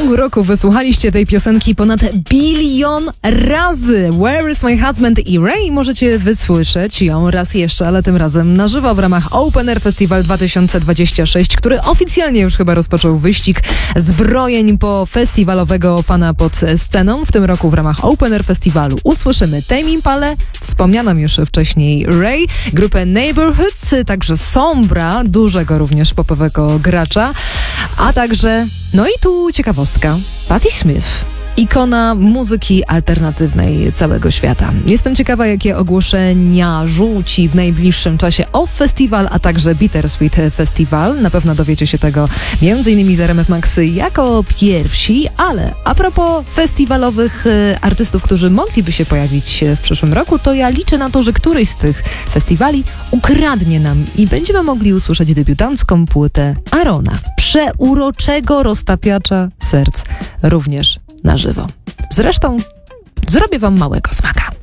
ciągu roku wysłuchaliście tej piosenki ponad 1 bilion razy. Where is my husband i Ray? Możecie wysłyszeć ją raz jeszcze, ale tym razem na żywo w ramach Open Air Festival 2026, który oficjalnie już chyba rozpoczął wyścig zbrojeń po festiwalowego fana pod sceną. W tym roku w ramach Open Air Festiwalu usłyszymy Tame Impalę, wspomnianą już wcześniej Ray, grupę Neighborhoods, także Sombra, dużego również popowego gracza, a także, no i tu ciekawostka, Patti Smith, ikona muzyki alternatywnej całego świata. Jestem ciekawa, jakie ogłoszenia rzuci w najbliższym czasie OFF Festival, a także Bittersweet Festival. Na pewno dowiecie się tego m.in. z RMF Max jako pierwsi, ale a propos festiwalowych artystów, którzy mogliby się pojawić w przyszłym roku, to ja liczę na to, że któryś z tych festiwali ukradnie nam i będziemy mogli usłyszeć debiutancką płytę Arona, przeuroczego roztapiacza serc, również na żywo. Zresztą zrobię wam małego smaka.